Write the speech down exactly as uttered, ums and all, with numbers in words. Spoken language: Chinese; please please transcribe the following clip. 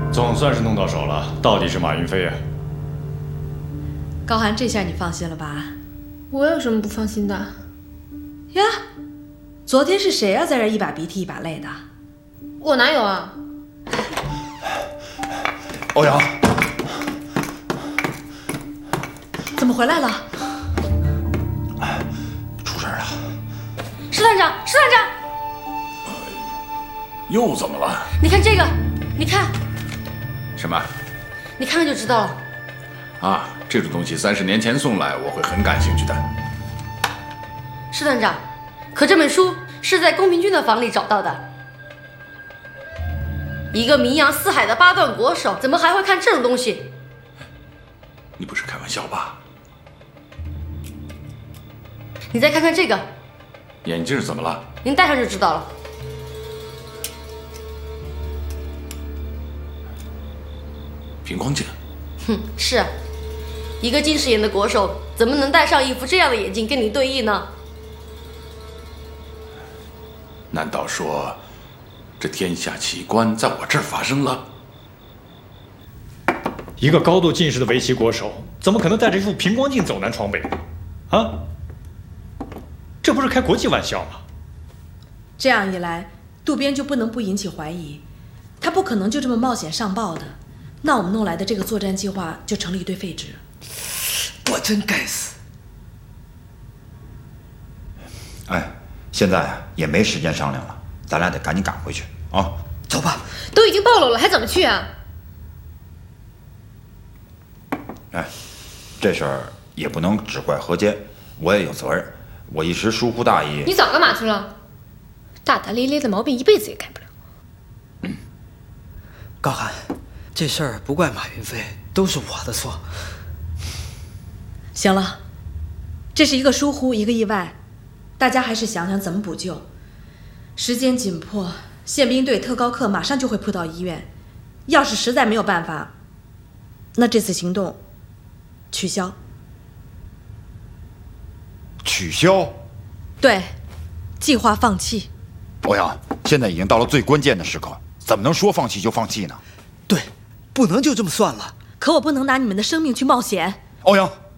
总算是弄到手了，到底是马云飞啊！ 高寒，这下你放心了吧？ 我有什么不放心的？ 呀，昨天是谁啊，在这一把鼻涕一把泪的？ 我哪有啊？ 欧阳， 怎么回来了？ 出事了！ 石团长，石团长， 又怎么了？ 你看这个，你看， 什么？ 你看看就知道了。 啊，这种东西三十年前送来，我会很感兴趣的。 石团长，可这本书是在宫平君的房里找到的。一个名扬四海的八段国手，怎么还会看这种东西？ 你不是开玩笑吧？ 你再看看这个， 眼镜怎么了？ 您戴上就知道了。 平光镜。 哼，是啊，一个近视眼的国手，怎么能戴上一副这样的眼镜跟你对弈呢？ 难道说，这天下奇观在我这儿发生了？ 一个高度近视的围棋国手，怎么可能带着一副平光镜走南闯北呢？啊，这不是开国际玩笑吗？ 这样一来，渡边就不能不引起怀疑，他不可能就这么冒险上报的。那我们弄来的这个作战计划就成了一堆废纸。 我真该死！ 哎，现在也没时间商量了，咱俩得赶紧赶回去啊！ 走吧。 都已经暴露了，还怎么去啊？ 哎，这事儿也不能只怪何坚，我也有责任。我一时疏忽大意。 你早干嘛去了？大大咧咧的毛病一辈子也改不了。 嗯，高寒，这事儿不怪马云飞，都是我的错。 行了，这是一个疏忽，一个意外，大家还是想想怎么补救。时间紧迫，宪兵队特高课马上就会扑到医院。要是实在没有办法，那这次行动取消。 取消？ 对，计划放弃。 欧阳，现在已经到了最关键的时刻，怎么能说放弃就放弃呢？ 对，不能就这么算了。 可我不能拿你们的生命去冒险。 欧阳。